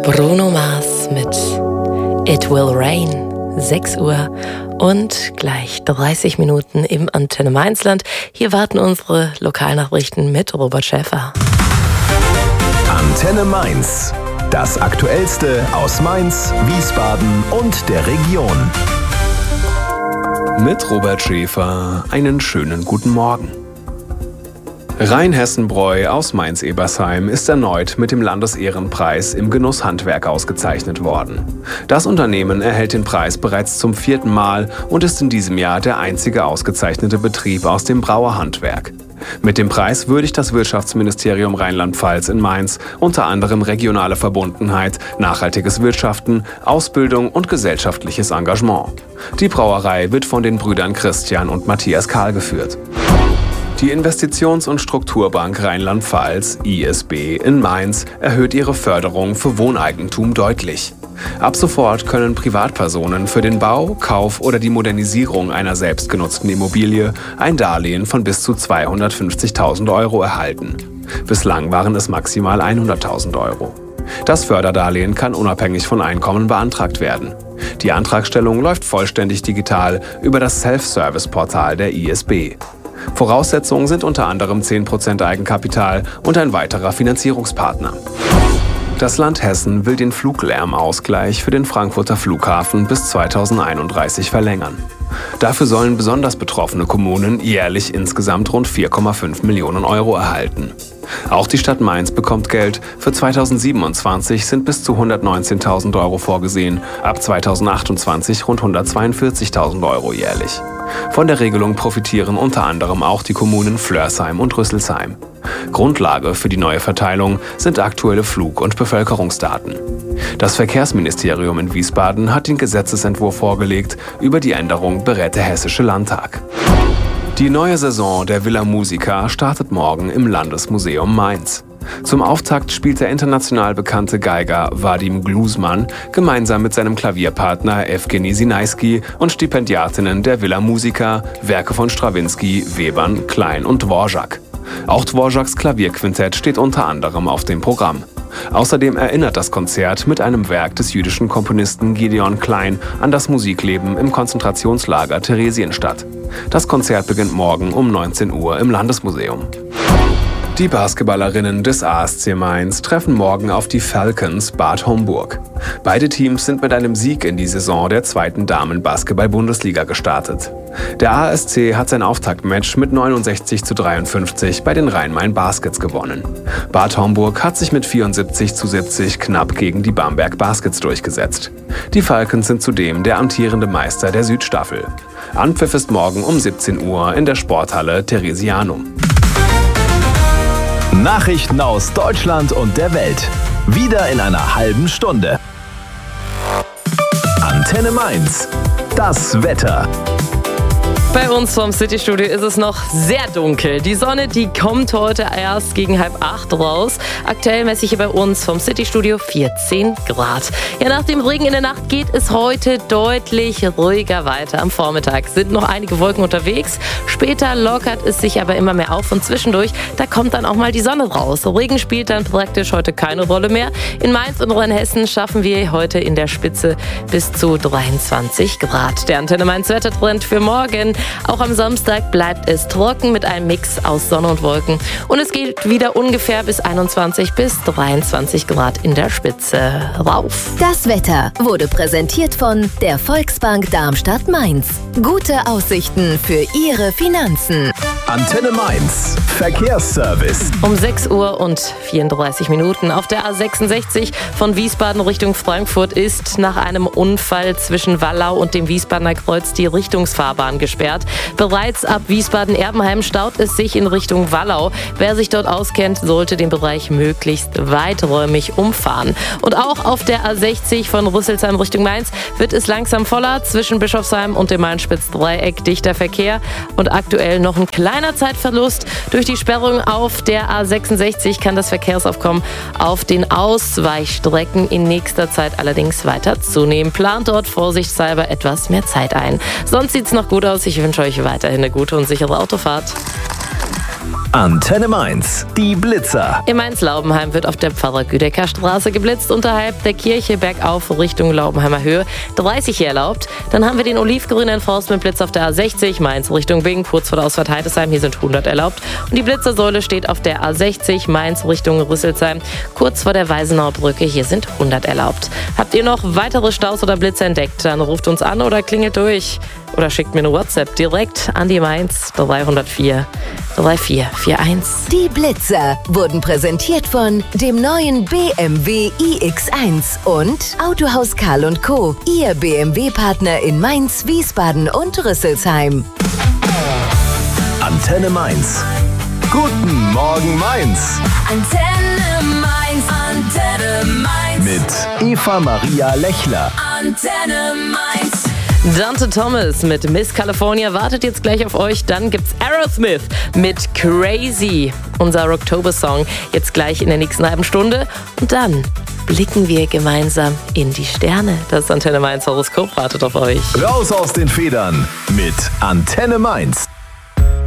Bruno Mars mit It Will Rain. 6 Uhr und gleich 30 Minuten im Antenne Mainzland. Hier warten unsere Lokalnachrichten mit Robert Schäfer. Antenne Mainz. Das Aktuellste aus Mainz, Wiesbaden und der Region. Mit Robert Schäfer einen schönen guten Morgen. Rheinhessen-Bräu aus Mainz-Ebersheim ist erneut mit dem Landesehrenpreis im Genusshandwerk ausgezeichnet worden. Das Unternehmen erhält den Preis bereits zum 4. Mal und ist in diesem Jahr der einzige ausgezeichnete Betrieb aus dem Brauerhandwerk. Mit dem Preis würdigt das Wirtschaftsministerium Rheinland-Pfalz in Mainz unter anderem regionale Verbundenheit, nachhaltiges Wirtschaften, Ausbildung und gesellschaftliches Engagement. Die Brauerei wird von den Brüdern Christian und Matthias Kahl geführt. Die Investitions- und Strukturbank Rheinland-Pfalz, ISB, in Mainz erhöht ihre Förderung für Wohneigentum deutlich. Ab sofort können Privatpersonen für den Bau, Kauf oder die Modernisierung einer selbstgenutzten Immobilie ein Darlehen von bis zu 250.000 Euro erhalten. Bislang waren es maximal 100.000 Euro. Das Förderdarlehen kann unabhängig von Einkommen beantragt werden. Die Antragstellung läuft vollständig digital über das Self-Service-Portal der ISB. Voraussetzungen sind unter anderem 10% Eigenkapital und ein weiterer Finanzierungspartner. Das Land Hessen will den Fluglärmausgleich für den Frankfurter Flughafen bis 2031 verlängern. Dafür sollen besonders betroffene Kommunen jährlich insgesamt rund 4,5 Millionen Euro erhalten. Auch die Stadt Mainz bekommt Geld. Für 2027 sind bis zu 119.000 Euro vorgesehen, ab 2028 rund 142.000 Euro jährlich. Von der Regelung profitieren unter anderem auch die Kommunen Flörsheim und Rüsselsheim. Grundlage für die neue Verteilung sind aktuelle Flug- und Bevölkerungsdaten. Das Verkehrsministerium in Wiesbaden hat den Gesetzesentwurf vorgelegt. Über die Änderung berät der Hessische Landtag. Die neue Saison der Villa Musica startet morgen im Landesmuseum Mainz. Zum Auftakt spielt der international bekannte Geiger Vadim Glusman gemeinsam mit seinem Klavierpartner Evgeny Sinaiski und Stipendiatinnen der Villa Musica Werke von Strawinski, Webern, Klein und Dvorak. Auch Dvoraks Klavierquintett steht unter anderem auf dem Programm. Außerdem erinnert das Konzert mit einem Werk des jüdischen Komponisten Gideon Klein an das Musikleben im Konzentrationslager Theresienstadt. Das Konzert beginnt morgen um 19 Uhr im Landesmuseum. Die Basketballerinnen des ASC Mainz treffen morgen auf die Falcons Bad Homburg. Beide Teams sind mit einem Sieg in die Saison der 2. Damen-Basketball-Bundesliga gestartet. Der ASC hat sein Auftaktmatch mit 69:53 bei den Rhein-Main Baskets gewonnen. Bad Homburg hat sich mit 74:70 knapp gegen die Bamberg Baskets durchgesetzt. Die Falcons sind zudem der amtierende Meister der Südstaffel. Anpfiff ist morgen um 17 Uhr in der Sporthalle Theresianum. Nachrichten aus Deutschland und der Welt. Wieder in einer halben Stunde. Antenne Mainz. Das Wetter. Bei uns vom Citystudio ist es noch sehr dunkel. Die Sonne, die kommt heute erst gegen 7:30 raus. Aktuell messe ich hier bei uns vom Citystudio 14 Grad. Ja, nach dem Regen in der Nacht geht es heute deutlich ruhiger weiter. Am Vormittag sind noch einige Wolken unterwegs. Später lockert es sich aber immer mehr auf und zwischendurch, da kommt dann auch mal die Sonne raus. Regen spielt dann praktisch heute keine Rolle mehr. In Mainz und Rheinhessen schaffen wir heute in der Spitze bis zu 23 Grad. Der Antenne Mainz Wettertrend für morgen. Auch am Samstag bleibt es trocken mit einem Mix aus Sonne und Wolken. Und es geht wieder ungefähr bis 21 bis 23 Grad in der Spitze rauf. Das Wetter wurde präsentiert von der Volksbank Darmstadt-Mainz. Gute Aussichten für Ihre Finanzen. Antenne Mainz. Verkehrsservice. Um 6 Uhr und 34 Minuten auf der A66 von Wiesbaden Richtung Frankfurt ist nach einem Unfall zwischen Wallau und dem Wiesbadener Kreuz die Richtungsfahrbahn gesperrt. Bereits ab Wiesbaden-Erbenheim staut es sich in Richtung Wallau. Wer sich dort auskennt, sollte den Bereich möglichst weiträumig umfahren. Und auch auf der A60 von Rüsselsheim Richtung Mainz wird es langsam voller. Zwischen Bischofsheim und dem Main-Spitz-Dreieck dichter Verkehr und aktuell noch ein kleiner Zeitverlust. Durch die Sperrung auf der A66 kann das Verkehrsaufkommen auf den Ausweichstrecken in nächster Zeit allerdings weiter zunehmen. Plant dort vorsichtshalber etwas mehr Zeit ein. Sonst sieht es noch gut aus. Ich wünsche euch weiterhin eine gute und sichere Autofahrt. Antenne Mainz, die Blitzer. In Mainz-Laubenheim wird auf der Pfarrer-Güdecker-Straße geblitzt, unterhalb der Kirche bergauf Richtung Laubenheimer Höhe 30 hier erlaubt. Dann haben wir den olivgrünen Forst mit Blitz auf der A60, Mainz Richtung Bing, kurz vor der Ausfahrt Heidesheim, hier sind 100 erlaubt. Und die Blitzersäule steht auf der A60, Mainz Richtung Rüsselsheim, kurz vor der Weisenauer Brücke, hier sind 100 erlaubt. Habt ihr noch weitere Staus oder Blitze entdeckt, dann ruft uns an oder klingelt durch. Oder schickt mir eine WhatsApp direkt an die Mainz 304 3441. Die Blitzer wurden präsentiert von dem neuen BMW iX1 und Autohaus Karl & Co., Ihr BMW-Partner in Mainz, Wiesbaden und Rüsselsheim. Antenne Mainz. Guten Morgen Mainz. Antenne Mainz, Antenne Mainz. Mit Eva Maria Lechler. Antenne Mainz. Dante Thomas mit Miss California wartet jetzt gleich auf euch. Dann gibt's Aerosmith mit Crazy, unser Rocktober-Song, jetzt gleich in der nächsten halben Stunde. Und dann blicken wir gemeinsam in die Sterne. Das Antenne Mainz Horoskop wartet auf euch. Raus aus den Federn mit Antenne Mainz.